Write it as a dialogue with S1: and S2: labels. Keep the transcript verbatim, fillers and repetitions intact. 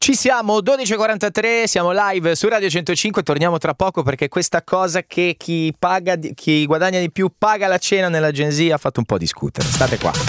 S1: Ci siamo, dodici e quarantatré, siamo live su Radio centocinque, torniamo tra poco perché questa cosa che chi paga, chi guadagna di più paga la cena nell'agenzia ha fatto un po' discutere. State qua.